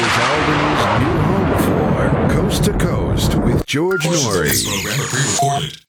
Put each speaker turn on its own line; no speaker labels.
is Albany's new home for Coast to Coast with George
Portions of
Norrie.
this program are pre-recorded.